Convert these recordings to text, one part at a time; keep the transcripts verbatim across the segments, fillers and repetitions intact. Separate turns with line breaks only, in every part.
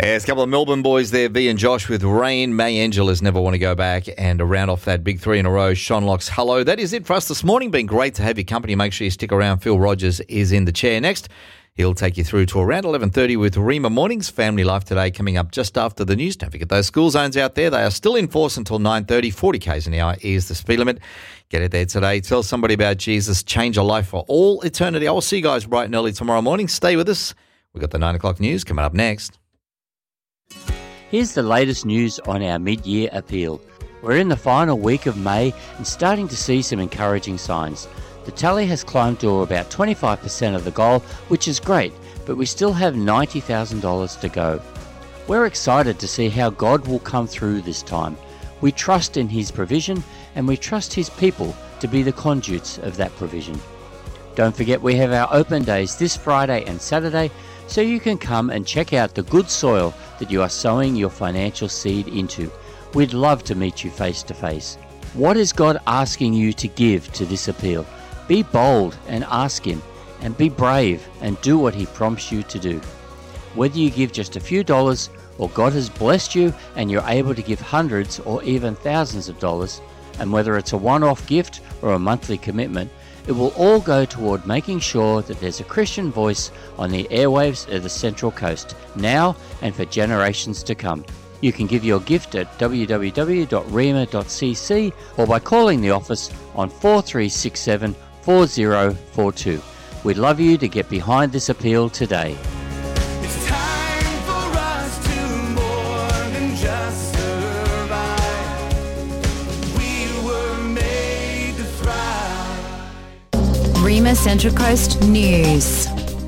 There's a couple of Melbourne boys there, V and Josh with Rain. May Angeles Never Want to Go Back, and a round off that big three in a row, Sean Locke's Hello. That is it for us this morning. Been great to have your company. Make sure you stick around. Phil Rogers is in the chair next. He'll take you through to around eleven thirty with Rima Mornings. Family Life Today coming up just after the news. Don't forget those school zones out there. They are still in force until nine thirty. forty kays an hour is the speed limit. Get it there today. Tell somebody about Jesus. Change a life for all eternity. I'll see you guys bright and early tomorrow morning. Stay with us. We've got the nine o'clock news coming up next.
Here's the latest news on our mid-year appeal. We're in the final week of May and starting to see some encouraging signs. The tally has climbed to about twenty-five percent of the goal, which is great, but we still have ninety thousand dollars to go. We're excited to see how God will come through this time. We trust in His provision and we trust His people to be the conduits of that provision. Don't forget we have our open days this Friday and Saturday, so you can come and check out the good soil that you are sowing your financial seed into. We'd love to meet you face to face. What is God asking you to give to this appeal? Be bold and ask Him, and be brave and do what He prompts you to do. Whether you give just a few dollars or God has blessed you and you're able to give hundreds or even thousands of dollars, and whether it's a one-off gift or a monthly commitment, it will all go toward making sure that there's a Christian voice on the airwaves of the Central Coast, now and for generations to come. You can give your gift at w w w dot rema dot c c or by calling the office on four three six seven, four zero four two. We'd love you to get behind this appeal today.
It's time for us to more than just survive. We were made to thrive.
Rema Central Coast News.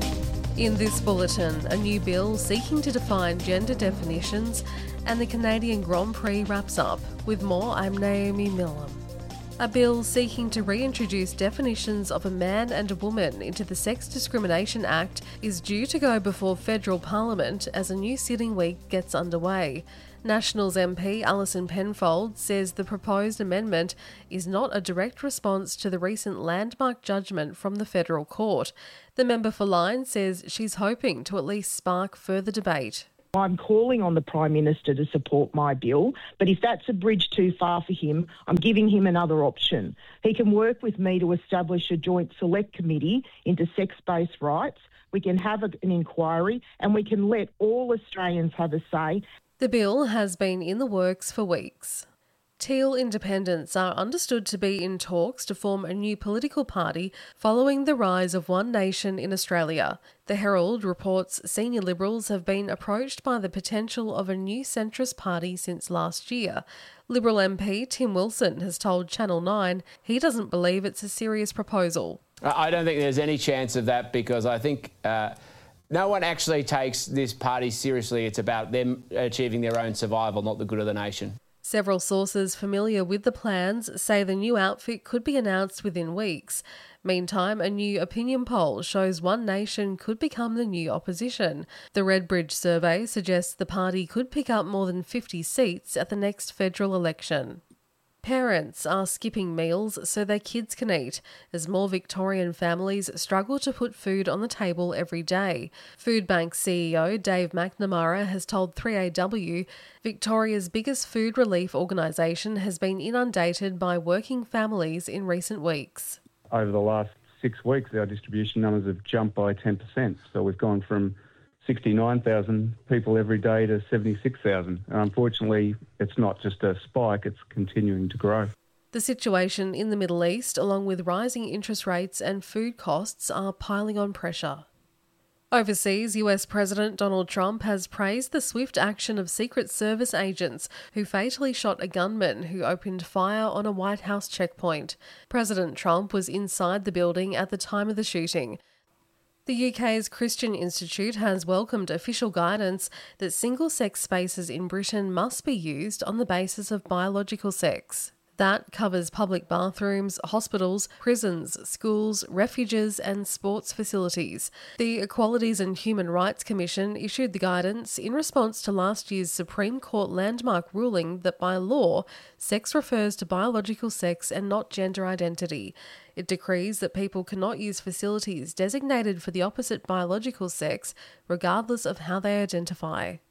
In this bulletin, a new bill seeking to define gender definitions, and the Canadian Grand Prix wraps up. With more, I'm Naomi Millam. A bill seeking to reintroduce definitions of a man and a woman into the Sex Discrimination Act is due to go before federal parliament as a new sitting week gets underway. Nationals M P Alison Penfold says the proposed amendment is not a direct response to the recent landmark judgment from the federal court. The member for Lyne says she's hoping to at least spark further debate.
I'm calling on the Prime Minister to support my bill, but if that's a bridge too far for him, I'm giving him another option. He can work with me to establish a joint select committee into sex-based rights. We can have a, an inquiry and we can let all Australians have a say.
The bill has been in the works for weeks. Teal Independents are understood to be in talks to form a new political party following the rise of One Nation in Australia. The Herald reports senior Liberals have been approached by the potential of a new centrist party since last year. Liberal M P Tim Wilson has told Channel nine he doesn't believe it's a serious proposal.
I don't think there's any chance of that because I think uh, no one actually takes this party seriously. It's about them achieving their own survival, not the good of the nation.
Several sources familiar with the plans say the new outfit could be announced within weeks. Meantime, a new opinion poll shows One Nation could become the new opposition. The Redbridge survey suggests the party could pick up more than fifty seats at the next federal election. Parents are skipping meals so their kids can eat, as more Victorian families struggle to put food on the table every day. Foodbank C E O Dave McNamara has told three A W Victoria's biggest food relief organisation has been inundated by working families in recent weeks.
Over the last six weeks, our distribution numbers have jumped by ten percent. So we've gone from sixty-nine thousand people every day to seventy-six thousand. And unfortunately, it's not just a spike, it's continuing to grow.
The situation in the Middle East, along with rising interest rates and food costs, are piling on pressure. Overseas, U S President Donald Trump has praised the swift action of Secret Service agents who fatally shot a gunman who opened fire on a White House checkpoint. President Trump was inside the building at the time of the shooting. The U K's Christian Institute has welcomed official guidance that single-sex spaces in Britain must be used on the basis of biological sex. That covers public bathrooms, hospitals, prisons, schools, refuges and sports facilities. The Equalities and Human Rights Commission issued the guidance in response to last year's Supreme Court landmark ruling that by law, sex refers to biological sex and not gender identity. It decrees that people cannot use facilities designated for the opposite biological sex, regardless of how they identify.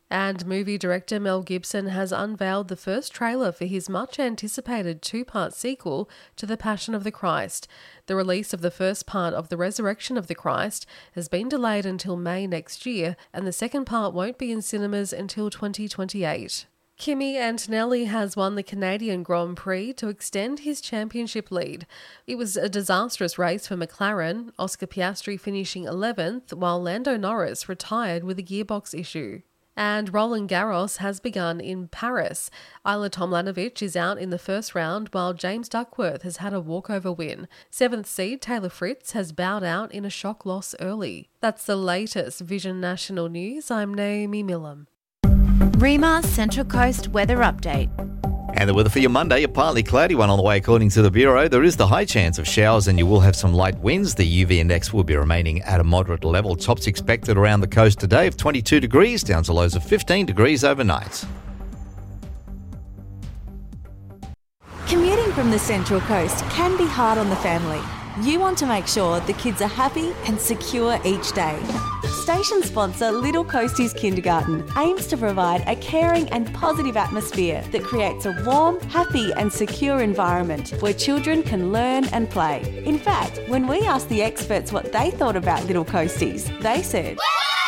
And movie director Mel Gibson has unveiled the first trailer for his much-anticipated two-part sequel to The Passion of the Christ. The release of the first part of The Resurrection of the Christ has been delayed until May next year, and the second part won't be in cinemas until twenty twenty-eight. Kimi Antonelli has won the Canadian Grand Prix to extend his championship lead. It was a disastrous race for McLaren, Oscar Piastri finishing eleventh, while Lando Norris retired with a gearbox issue. And Roland Garros has begun in Paris. Isla Tomljanovic is out in the first round, while James Duckworth has had a walkover win. Seventh seed Taylor Fritz has bowed out in a shock loss early. That's the latest Vision National News. I'm Naomi Millam.
Rima Central Coast Weather Update.
And the weather for your Monday, a partly cloudy one on the way according to the Bureau. There is the high chance of showers and you will have some light winds. The U V index will be remaining at a moderate level. Tops expected around the coast today of twenty-two degrees down to lows of fifteen degrees overnight.
Commuting from the Central Coast can be hard on the family. You want to make sure the kids are happy and secure each day. Station sponsor Little Coasties Kindergarten aims to provide a caring and positive atmosphere that creates a warm, happy and secure environment where children can learn and play. In fact, when we asked the experts what they thought about Little Coasties, they said,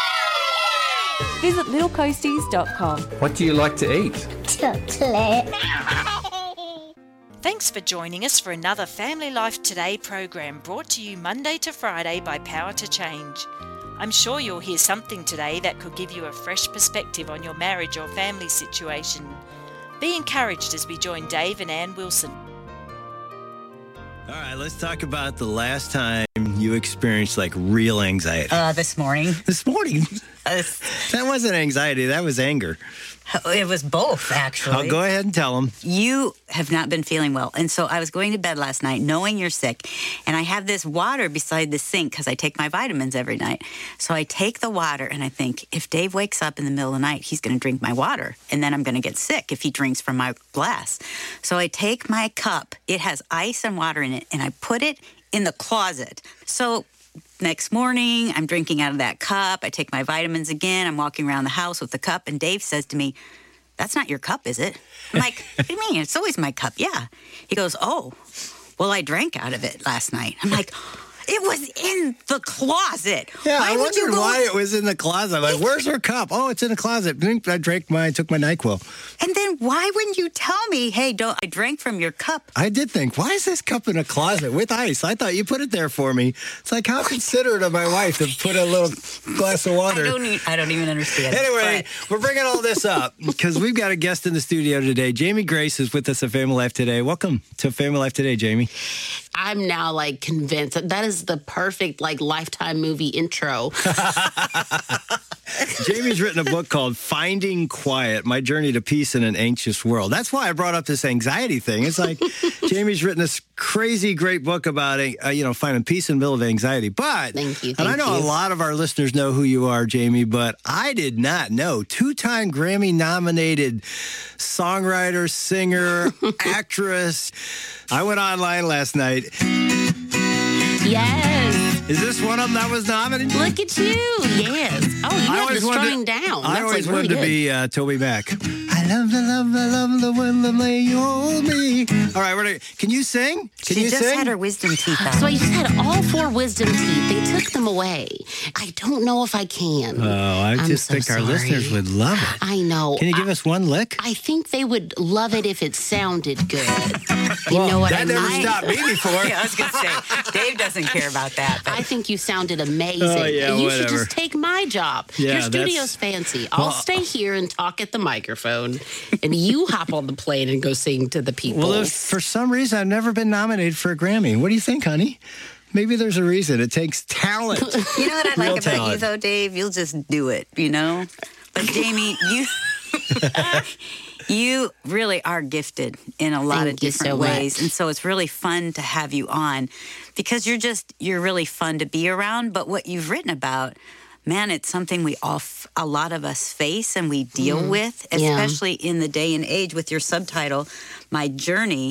visit little coasties dot com.
What do you like to eat?
Chocolate.
Thanks for joining us for another Family Life Today program brought to you Monday to Friday by Power to Change. I'm sure you'll hear something today that could give you a fresh perspective on your marriage or family situation. Be encouraged as we join Dave and Ann Wilson.
All right, let's talk about the last time you experienced like real anxiety.
Uh, this morning.
This morning? That wasn't anxiety, that was anger.
It was both, actually.
I'll go ahead and tell them.
You have not been feeling well. And so I was going to bed last night knowing you're sick. And I have this water beside the sink because I take my vitamins every night. So I take the water and I think, if Dave wakes up in the middle of the night, he's going to drink my water. And then I'm going to get sick if he drinks from my glass. So I take my cup. It has ice and water in it. And I put it in the closet. So next morning, I'm drinking out of that cup. I take my vitamins again. I'm walking around the house with the cup. And Dave says to me, that's not your cup, is it? I'm like, what do you mean? It's always my cup. Yeah. He goes, oh, well, I drank out of it last night. I'm like, it was in the closet.
Yeah,
why
I
would you
wondered
go-
why it was in the closet. I'm like, where's her cup? Oh, it's in the closet. I drank my, I took my NyQuil.
And then why wouldn't you tell me, hey, don't, I drank from your cup?
I did think, why is this cup in a closet with ice? I thought you put it there for me. It's like, how considerate of my wife to put a little glass of water.
I don't, e- I don't even understand.
Anyway,
but-
we're bringing all this up because we've got a guest in the studio today. Jamie Grace is with us at Family Life Today. Welcome to Family Life Today, Jamie.
I'm now like convinced that that is the perfect like Lifetime movie intro.
Jamie's written a book called Finding Quiet, My Journey to Peace in an Anxious World. That's why I brought up this anxiety thing. It's like Jamie's written this crazy great book about uh, you know, finding peace in the middle of anxiety. But,
thank you,
and
thank
I know
you.
a lot of our listeners know who you are, Jamie, but I did not know. Two-time Grammy-nominated songwriter, singer, actress. I went online last night.
Yes.
Is this one of them that was nominated?
Look at you. Yes. Oh, you
I
have
always
this
wanted
strumming
to-
down.
I
That's
always
like
wanted
really
to be uh, Toby Mac. I love the love the love the one the way you hold me. All right, we're gonna, can you sing? Can
she
you
just
sing?
had her wisdom teeth out.
So I just had all four wisdom teeth. They took them away. I don't know if I can.
Oh, I
I'm
just
so
think our
sorry.
listeners would love it.
I know.
Can you give
I,
us one lick?
I think they would love it if it sounded good. You
Well,
know what
that
I mean?
never stopped me before.
Yeah, I was going to say, Dave doesn't care about that. But
I think you sounded amazing.
Oh, yeah,
you
whatever.
should just take my job.
Yeah,
Your
that's-
studio's fancy. I'll
Well,
stay here and talk at the microphone, and you hop on the plane and go sing to the people.
Well, if for some reason I've never been nominated for a Grammy. What do you think, honey? Maybe there's a reason. It takes talent.
You know what I
Real
like about you,
talent.
though, Dave? You'll just do it, you know? But, Jamie, you you really are gifted in a lot
Thank
of
you
different
so
ways.
much.
And so it's really fun to have you on because you're just, you're really fun to be around. But what you've written about, man, it's something we all, f- a lot of us face and we deal
Mm,
with,
yeah.
especially in the day and age with your subtitle, My Journey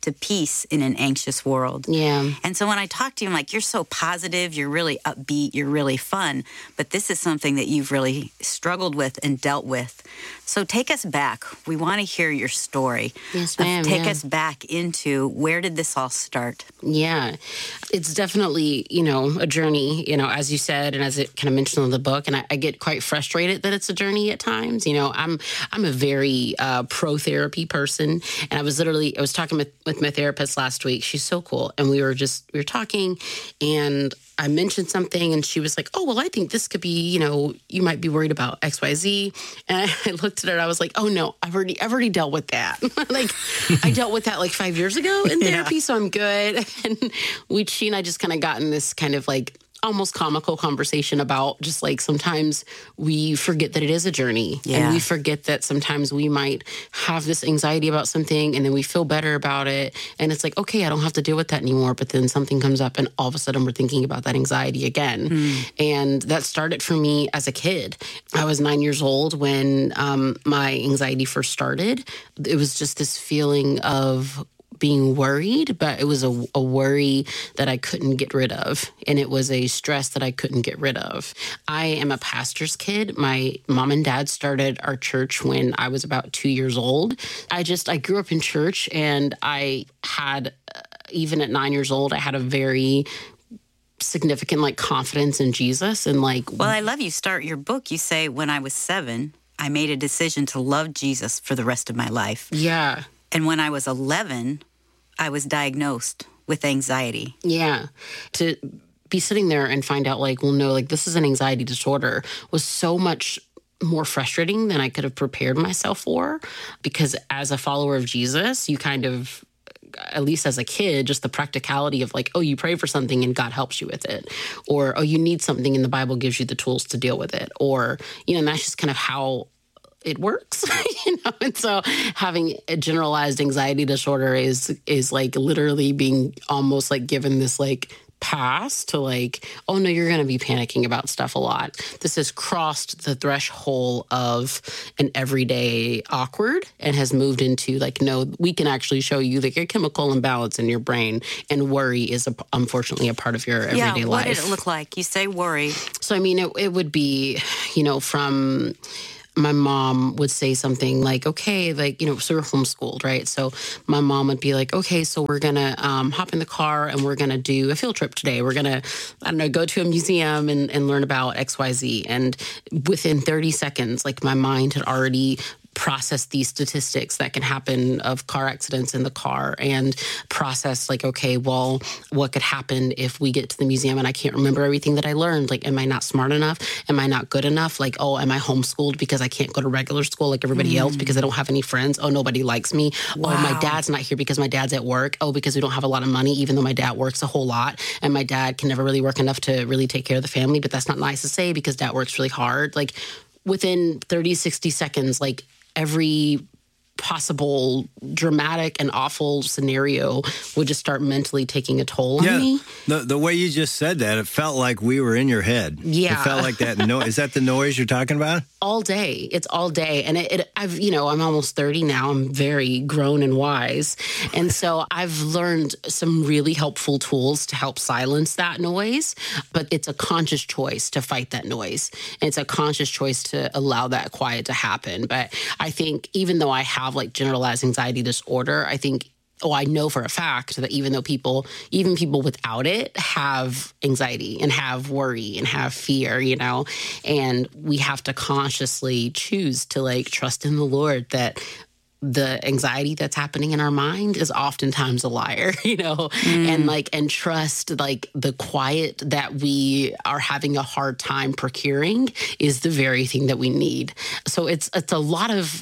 to peace in an anxious world.
Yeah.
And so when I talk to you, I'm like, you're so positive, you're really upbeat, you're really fun, but this is something that you've really struggled with and dealt with. So take us back. We want to hear your story.
Yes, ma'am.
Take
yeah.
us back into where did this all start?
Yeah, it's definitely, you know, a journey, you know, as you said, and as it kind of mentioned in the book. And I, I get quite frustrated that it's a journey at times. You know, I'm I'm a very uh, pro-therapy person. And I was literally, I was talking with, with my therapist last week. She's so cool. And we were just, we were talking and I mentioned something and she was like, oh, well, I think this could be, you know, you might be worried about X Y Z. And I looked at her and I was like, oh, no, I've already I've already dealt with that. Like, I dealt with that like five years ago in therapy, yeah. So I'm good. And we, she and I just kind of got in this kind of like almost comical conversation about just like sometimes we forget that it is a journey.
Yeah.
And we forget that sometimes we might have this anxiety about something and then we feel better about it. And it's like, okay, I don't have to deal with that anymore. But then something comes up and all of a sudden we're thinking about that anxiety again. Mm. And that started for me as a kid. I was nine years old when um, my anxiety first started. It was just this feeling of being worried, but it was a, a worry that I couldn't get rid of. And it was a stress that I couldn't get rid of. I am a pastor's kid. My mom and dad started our church when I was about two years old. I just, I grew up in church and I had, uh, even at nine years old, I had a very significant like confidence in Jesus and like.
Well, I love you start your book. You say, when I was seven, I made a decision to love Jesus for the rest of my life.
Yeah.
And when I was eleven, I was diagnosed with anxiety.
Yeah. To be sitting there and find out like, well, no, like this is an anxiety disorder was so much more frustrating than I could have prepared myself for. Because as a follower of Jesus, you kind of, at least as a kid, just the practicality of like, oh, you pray for something and God helps you with it. Or, oh, you need something and the Bible gives you the tools to deal with it. Or, you know, and that's just kind of how it works, you know? And so having a generalized anxiety disorder is, is like literally being almost like given this like pass to like, oh no, you're going to be panicking about stuff a lot. This has crossed the threshold of an everyday awkward and has moved into like, no, we can actually show you like a chemical imbalance in your brain, and worry is a, unfortunately a part of your everyday
yeah,
life.
What did it look like? You say worry.
So, I mean, it, it would be, you know, from... my mom would say something like, okay, like, you know, so we're homeschooled, right? So my mom would be like, okay, so we're going to um, hop in the car and we're going to do a field trip today. We're going to, I don't know, go to a museum and, and learn about X Y Z. And within thirty seconds, like my mind had already process these statistics that can happen of car accidents in the car and process like, okay, well, what could happen if we get to the museum and I can't remember everything that I learned? Like, am I not smart enough? Am I not good enough? Like, oh, am I homeschooled because I can't go to regular school like everybody mm. else because I don't have any friends? Oh, nobody likes me. Wow. Oh, my dad's not here because my dad's at work. Oh, because we don't have a lot of money, even though my dad works a whole lot. And my dad can never really work enough to really take care of the family. But that's not nice to say because dad works really hard. Like within thirty, sixty seconds, like every possible dramatic and awful scenario would just start mentally taking a toll on
yeah,
me.
The the way you just said that, it felt like we were in your head.
Yeah.
It felt like that. No, is that the noise you're talking about?
All day. It's all day. And it, it, I've, you know, I'm almost thirty now. I'm very grown and wise. And so I've learned some really helpful tools to help silence that noise. But it's a conscious choice to fight that noise. And it's a conscious choice to allow that quiet to happen. But I think even though I have like generalized anxiety disorder, I think Oh, I know for a fact that even though people, even people without it have anxiety and have worry and have fear, you know, and we have to consciously choose to like trust in the Lord that the anxiety that's happening in our mind is oftentimes a liar, you know, mm. and like, and trust like the quiet that we are having a hard time procuring is the very thing that we need. So it's, it's a lot of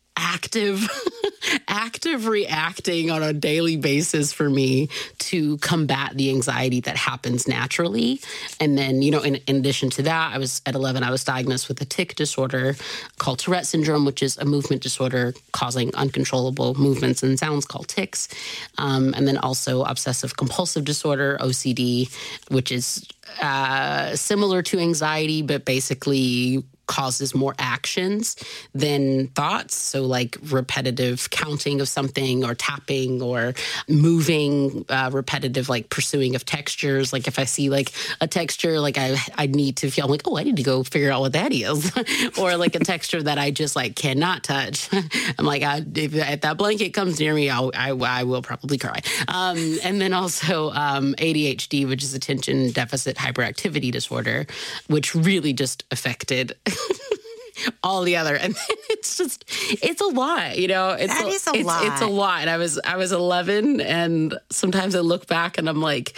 active, active reacting on a daily basis for me to combat the anxiety that happens naturally. And then, you know, in, in addition to that, I was at eleven, I was diagnosed with a tic disorder called Tourette syndrome, which is a movement disorder causing uncontrollable movements and sounds called tics. Um, and then also obsessive compulsive disorder, O C D, which is uh, similar to anxiety, but basically causes more actions than thoughts. So like repetitive counting of something or tapping or moving, uh, repetitive like pursuing of textures. Like if I see like a texture, like I I need to feel like, oh, I need to go figure out what that is. Or like a texture that I just like cannot touch. I'm like, I, if, if that blanket comes near me, I'll, I, I will probably cry. Um, and then also um, A D H D, which is attention deficit hyperactivity disorder, which really just affected all the other, and then it's just it's a lot, you know. It's
That
a,
is a
it's,
lot.
It's a lot. And I was I was eleven, and sometimes I look back and I'm like,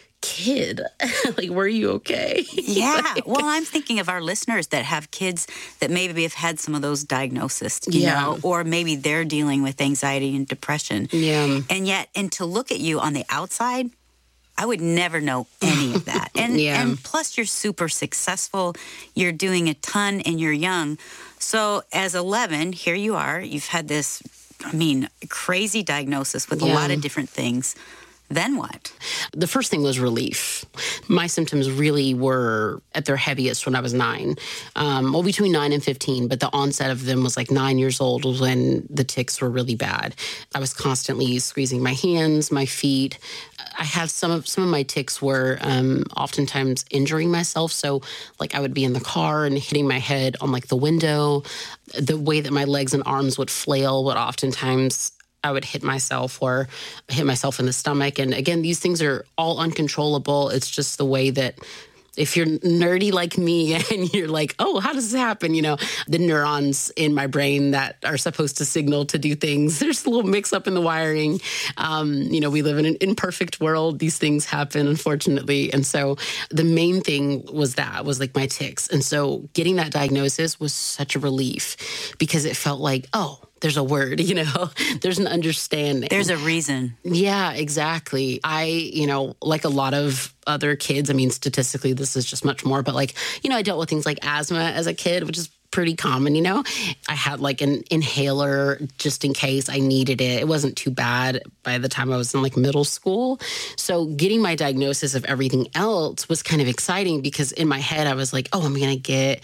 kid, like, were you okay?
Yeah.
Like-
Well, I'm thinking of our listeners that have kids that maybe have had some of those diagnoses, you
Yeah.
know, or maybe they're dealing with anxiety and depression.
Yeah.
And yet, and to look at you on the outside, I would never know any of that. And
Yeah.
and plus you're super successful. You're doing a ton and you're young. So as eleven, here you are. You've had this, I mean, crazy diagnosis with a
Yeah.
lot of different things. Then what?
The first thing was relief. My symptoms really were at their heaviest when I was nine. Um, well, between nine and fifteen, but the onset of them was like nine years old was when the tics were really bad. I was constantly squeezing my hands, my feet. I had some of some of my tics were um, oftentimes injuring myself. So like I would be in the car and hitting my head on like the window. The way that my legs and arms would flail would oftentimes I would hit myself or hit myself in the stomach. And again, these things are all uncontrollable. It's just the way that if you're nerdy like me and you're like, oh, how does this happen? You know, the neurons in my brain that are supposed to signal to do things, there's a little mix up in the wiring. Um, you know, we live in an imperfect world. These things happen, unfortunately. And so the main thing was that, was like my tics. And so getting that diagnosis was such a relief because it felt like, oh, there's a word, you know, there's an understanding.
There's a reason.
Yeah, exactly. I, you know, like a lot of other kids, I mean, statistically, this is just much more, but like, you know, I dealt with things like asthma as a kid, which is pretty common, you know. I had like an inhaler just in case I needed it. It wasn't too bad by the time I was in like middle school. So getting my diagnosis of everything else was kind of exciting because in my head, I was like, oh, I'm going to get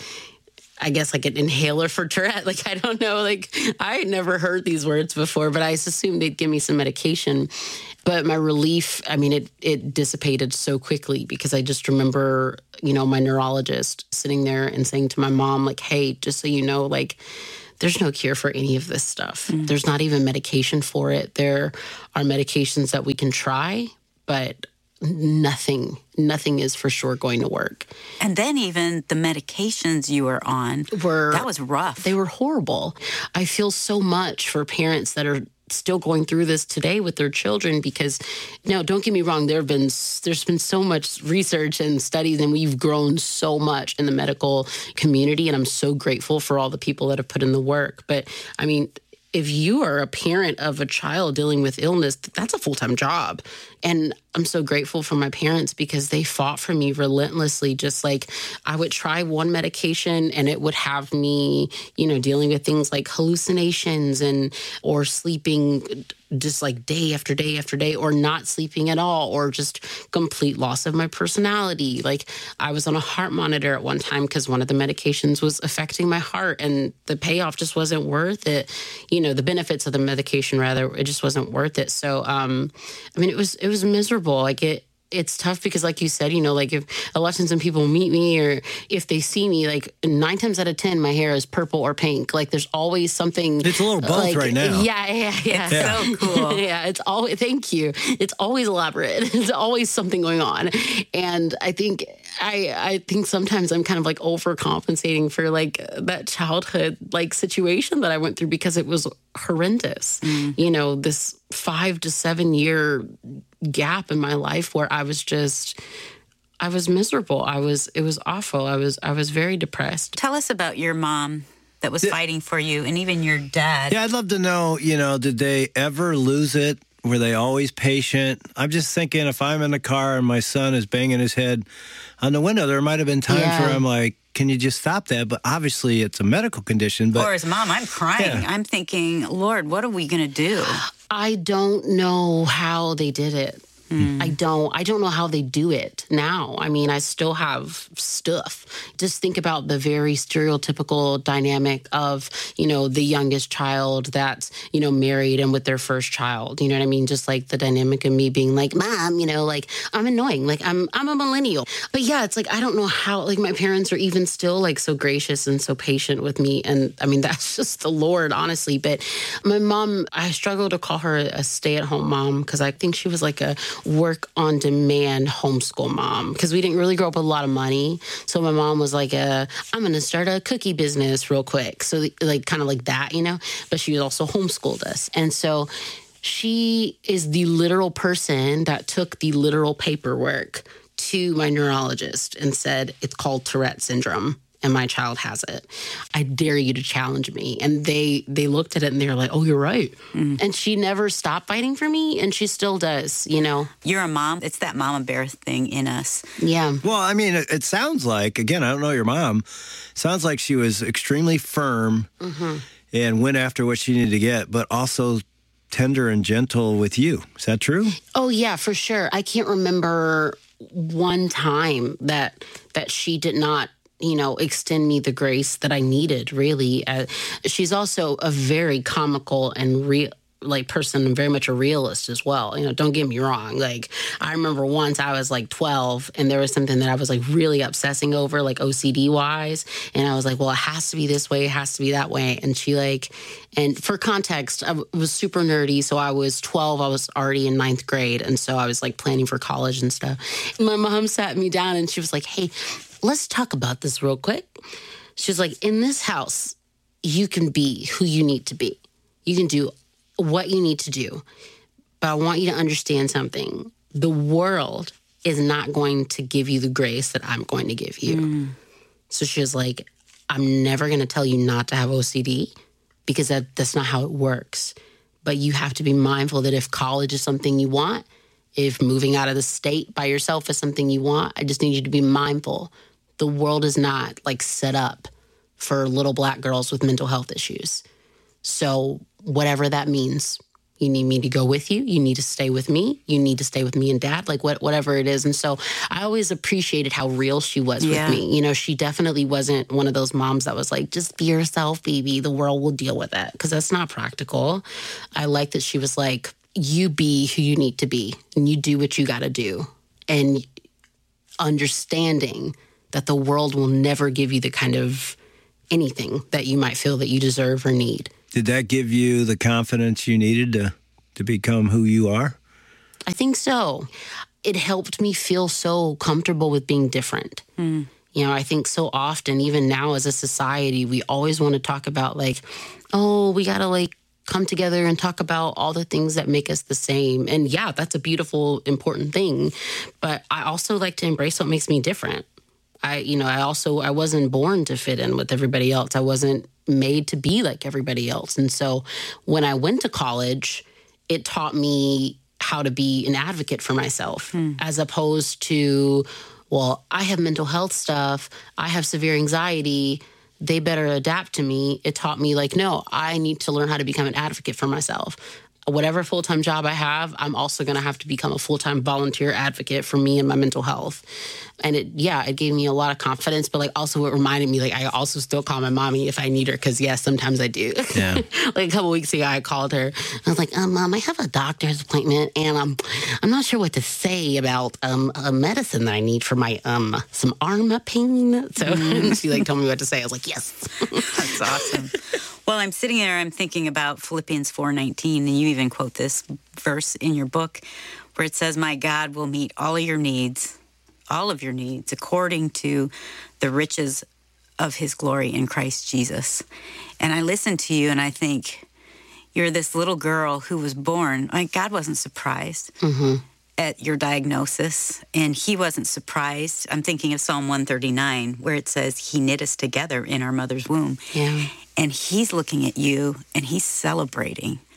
I guess like an inhaler for Tourette. Like, I don't know, like I had never heard these words before, but I just assumed they'd give me some medication. But my relief, I mean, it, it dissipated so quickly because I just remember, you know, my neurologist sitting there and saying to my mom, like, hey, just so you know, like, there's no cure for any of this stuff. Mm. There's not even medication for it. There are medications that we can try, but nothing, nothing is for sure going to work.
And then even the medications you were on,
were
that was rough.
They were horrible. I feel so much for parents that are still going through this today with their children because, now, don't get me wrong, there have been there's been so much research and studies, and we've grown so much in the medical community, and I'm so grateful for all the people that have put in the work. But I mean, if you are a parent of a child dealing with illness, that's a full-time job. And I'm so grateful for my parents because they fought for me relentlessly. Just like I would try one medication and it would have me, you know, dealing with things like hallucinations and or sleeping just like day after day after day, or not sleeping at all, or just complete loss of my personality. Like I was on a heart monitor at one time because one of the medications was affecting my heart, and the payoff just wasn't worth it. You know, the benefits of the medication, rather, it just wasn't worth it. So, um, I mean, it was it was miserable. Like it. It's tough because, like you said, you know, like if a lot of times when people meet me or if they see me, like nine times out of ten, my hair is purple or pink. Like there's always something.
It's a little both
like,
right now.
Yeah, yeah, yeah.
It's yeah. so cool.
Yeah, it's always, thank you. It's always elaborate. There's always something going on. And I think, I, I think sometimes I'm kind of like overcompensating for like that childhood like situation that I went through because it was horrendous. Mm. You know, this five to seven year gap in my life where I was just, I was miserable. I was, it was awful. I was, I was very depressed.
Tell us about your mom that was yeah. fighting for you, and even your dad.
Yeah, I'd love to know, you know, did they ever lose it? Were they always patient? I'm just thinking if I'm in the car and my son is banging his head on the window, there might have been times yeah. where I'm like, can you just stop that? But obviously it's a medical condition. But
or as mom, I'm crying. Yeah. I'm thinking, Lord, what are we going to do?
I don't know how they did it. Mm. I don't I don't know how they do it now. I mean, I still have stuff. Just think about the very stereotypical dynamic of, you know, the youngest child that's, you know, married and with their first child. You know what I mean? Just like the dynamic of me being like, Mom, you know, like I'm annoying. Like I'm I'm a millennial. But yeah, it's like I don't know how, like my parents are even still like so gracious and so patient with me. And I mean, that's just the Lord, honestly. But my mom, I struggle to call her a stay-at-home mom because I think she was like a work-on-demand homeschool mom because we didn't really grow up with a lot of money. So my mom was like, a, I'm going to start a cookie business real quick. So like kind of like that, you know, but she also homeschooled us. And so she is the literal person that took the literal paperwork to my neurologist and said, it's called Tourette syndrome. And my child has it. I dare you to challenge me. And they they looked at it and they were like, oh, you're right. Mm. And she never stopped fighting for me. And she still does, you know.
You're a mom. It's that mama bear thing in us.
Yeah.
Well, I mean, it, it sounds like, again, I don't know your mom. Sounds like she was extremely firm mm-hmm. and went after what she needed to get, but also tender and gentle with you. Is that true?
Oh, yeah, for sure. I can't remember one time that that she did not, you know, extend me the grace that I needed, really. Uh, she's also a very comical and real, like, person and very much a realist as well. You know, don't get me wrong. Like, I remember once I was like twelve and there was something that I was like really obsessing over, like O C D wise. And I was like, well, it has to be this way. It has to be that way. And she like, and for context, I was super nerdy. So I was twelve. I was already in ninth grade. And so I was like planning for college and stuff. And my mom sat me down and she was like, hey, let's talk about this real quick. She's like, in this house, you can be who you need to be. You can do what you need to do. But I want you to understand something. The world is not going to give you the grace that I'm going to give you. Mm. So she was like, I'm never going to tell you not to have O C D because that, that's not how it works. But you have to be mindful that if college is something you want, if moving out of the state by yourself is something you want, I just need you to be mindful. The world is not like set up for little black girls with mental health issues. So whatever that means, you need me to go with you. You need to stay with me. You need to stay with me and Dad, like what, whatever it is. And so I always appreciated how real she was
Yeah.
with me. You know, she definitely wasn't one of those moms that was like, just be yourself, baby. The world will deal with it. Because that's not practical. I like that she was like, you be who you need to be and you do what you got to do. And understanding that the world will never give you the kind of anything that you might feel that you deserve or need.
Did that give you the confidence you needed to, to become who you are?
I think so. It helped me feel so comfortable with being different. Mm. You know, I think so often, even now as a society, we always want to talk about like, oh, we got to like come together and talk about all the things that make us the same. And yeah, that's a beautiful, important thing. But I also like to embrace what makes me different. I, you know, I also, I wasn't born to fit in with everybody else. I wasn't made to be like everybody else. And so when I went to college, it taught me how to be an advocate for myself hmm. as opposed to, well, I have mental health stuff. I have severe anxiety. They better adapt to me. It taught me like, no, I need to learn how to become an advocate for myself. Whatever full-time job I have, I'm also going to have to become a full-time volunteer advocate for me and my mental health. And it, yeah, it gave me a lot of confidence, but like also it reminded me, like I also still call my mommy if I need her, because yes, sometimes I do. Yeah. Like a couple weeks ago, I called her. I was like, um, Mom, I have a doctor's appointment, and um, I'm not sure what to say about um a medicine that I need for my um some arm pain. So mm-hmm. she like told me what to say. I was like, yes.
That's awesome. Well, I'm sitting there, I'm thinking about Philippians four nineteen, and you even quote this verse in your book where it says, my God will meet all of your needs, all of your needs, according to the riches of his glory in Christ Jesus. And I listen to you and I think, you're this little girl who was born, like God wasn't surprised mm-hmm. at your diagnosis, and he wasn't surprised. I'm thinking of Psalm one thirty-nine, where it says, he knit us together in our mother's womb.
Yeah.
And he's looking at you and he's celebrating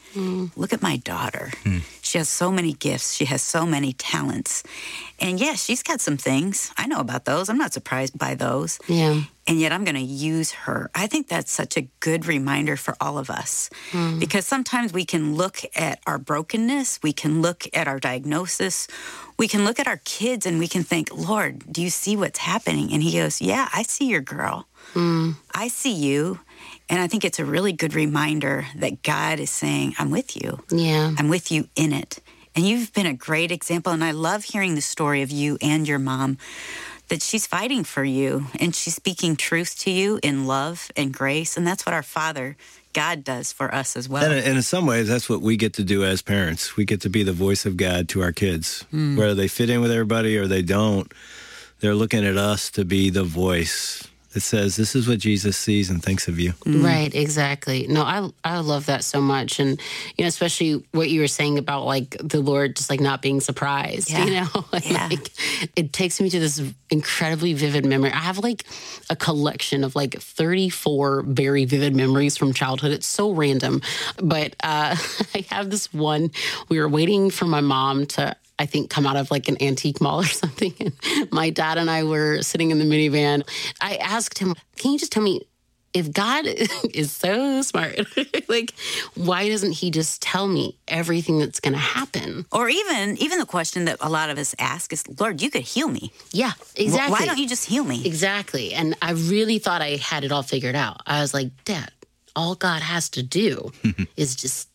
Mm. Look at my daughter. Mm. She has so many gifts. She has so many talents. And yes, she's got some things. I know about those. I'm not surprised by those.
Yeah.
And yet I'm going to use her. I think that's such a good reminder for all of us. Mm. Because sometimes we can look at our brokenness. We can look at our diagnosis. We can look at our kids and we can think, Lord, do you see what's happening? And he goes, yeah, I see your girl. Mm. I see you. And I think it's a really good reminder that God is saying, I'm with you.
Yeah.
I'm with you in it. And you've been a great example. And I love hearing the story of you and your mom, that she's fighting for you and she's speaking truth to you in love and grace. And that's what our Father, God, does for us as well.
And, and in some ways, that's what we get to do as parents. We get to be the voice of God to our kids. Mm. Whether they fit in with everybody or they don't, they're looking at us to be the voice that says, this is what Jesus sees and thinks of you.
Mm. Right, exactly. No, I I love that so much. And, you know, especially what you were saying about, like, the Lord just, like, not being surprised,
yeah.
you know?
Yeah.
Like, it takes me to this incredibly vivid memory. I have, like, a collection of, like, thirty-four very vivid memories from childhood. It's so random. But uh, I have this one. We were waiting for my mom to, I think, come out of like an antique mall or something. And my dad and I were sitting in the minivan. I asked him, can you just tell me, if God is so smart, like, why doesn't he just tell me everything that's going to happen?
Or even even the question that a lot of us ask is, Lord, you could heal me.
Yeah, exactly.
Why don't you just heal me?
Exactly. And I really thought I had it all figured out. I was like, Dad, all God has to do is just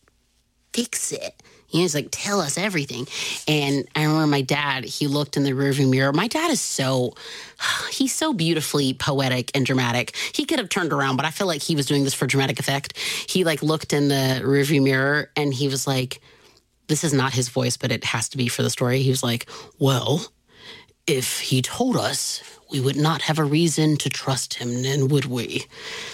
fix it. You know, he's like, tell us everything. And I remember my dad, he looked in the rearview mirror. My dad is so, he's so beautifully poetic and dramatic. He could have turned around, but I feel like he was doing this for dramatic effect. He like looked in the rearview mirror and he was like, this is not his voice, but it has to be for the story. He was like, well, if he told us, we would not have a reason to trust him, then would we?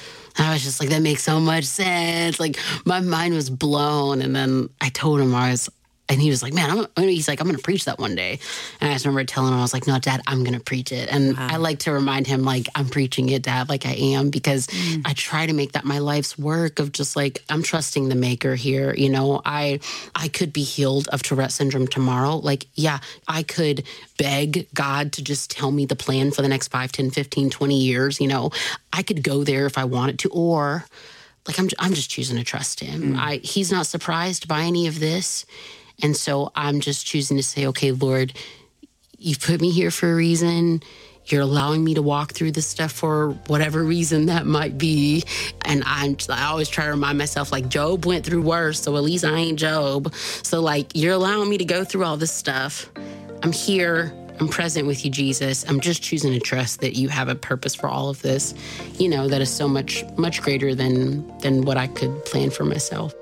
I was just like, that makes so much sense. Like, my mind was blown. And then I told him I was, and he was like, man, I'm, he's like, I'm going to preach that one day. And I just remember telling him, I was like, no, Dad, I'm going to preach it. And wow. I like to remind him, like, I'm preaching it, Dad, like I am, because mm. I try to make that my life's work of just like, I'm trusting the maker here. You know, I, I could be healed of Tourette syndrome tomorrow. Like, yeah, I could beg God to just tell me the plan for the next five, ten, fifteen, twenty years. You know, I could go there if I wanted to, or like, I'm, I'm just choosing to trust him. Mm. I, he's not surprised by any of this. And so I'm just choosing to say, okay, Lord, you've put me here for a reason. You're allowing me to walk through this stuff for whatever reason that might be. And I'm, I always try to remind myself, like, Job went through worse, so at least I ain't Job. So, like, you're allowing me to go through all this stuff. I'm here. I'm present with you, Jesus. I'm just choosing to trust that you have a purpose for all of this, you know, that is so much, much greater than than what I could plan for myself.